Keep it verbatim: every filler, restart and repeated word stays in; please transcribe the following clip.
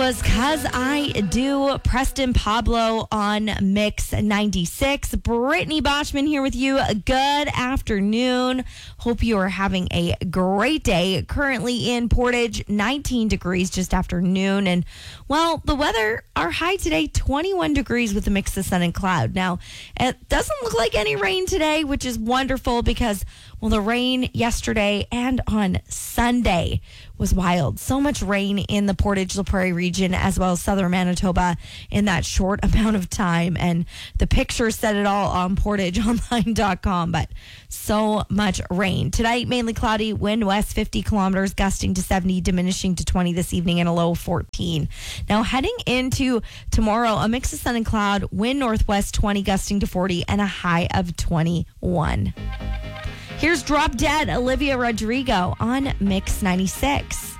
was Cause I Do. Preston Pablo on Mix ninety-six. Brittany Bachman here with you. Good afternoon. Hope you are having a great day. Currently in Portage, nineteen degrees just after noon. And, well, the weather, our high today, twenty-one degrees with a mix of sun and cloud. Now, it doesn't look like any rain today, which is wonderful because, well, the rain yesterday and on Sunday was wild. So much rain in the Portage La Prairie region as well as southern Manitoba in that short amount of time. And the picture said it all on portage online dot com, but so much rain. Tonight, mainly cloudy, wind west fifty kilometers, gusting to seventy, diminishing to twenty this evening and a low of fourteen. Now, heading into tomorrow, a mix of sun and cloud, wind northwest twenty, gusting to forty, and a high of twenty-one. Here's Drop Dead, Olivia Rodrigo on Mix ninety-six.